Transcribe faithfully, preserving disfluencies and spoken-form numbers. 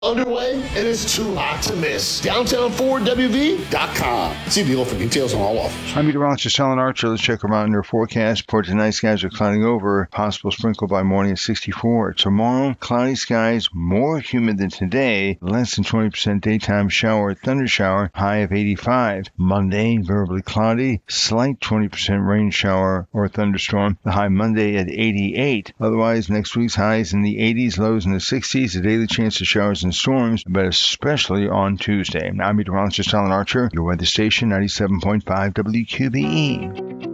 underway, and it's too hot to miss. Downtown Ford W V dot com. See dealer for details on all offers. I'm meteorologist Alan Archer. Let's check around your forecast. For tonight, skies are clouding over. Possible sprinkle by morning at sixty-four. Tomorrow, cloudy skies, more humid than today. Less than twenty percent daytime shower, thunder shower, high of eighty-five. Monday, variably cloudy, slight twenty percent rain shower or thunderstorm. The high Monday at eighty-eight. Otherwise, next week's highs in the eighties, lows in the sixties. A daily chance of showers and storms, but especially on Tuesday. I'm meteorologist Alan Archer, your weather station, ninety-seven point five W Q B E.